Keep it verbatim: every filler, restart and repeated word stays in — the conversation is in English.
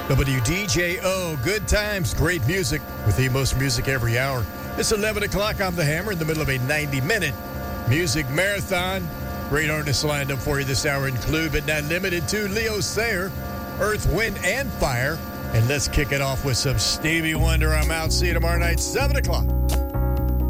W D J O, good times, great music with the most music every hour. It's eleven o'clock on the Hammer in the middle of a ninety-minute music marathon. Great artists lined up for you this hour include, but not limited to, Leo Sayer, Earth, Wind, and Fire. And let's kick it off with some Stevie Wonder. I'm out. See you tomorrow night, seven o'clock.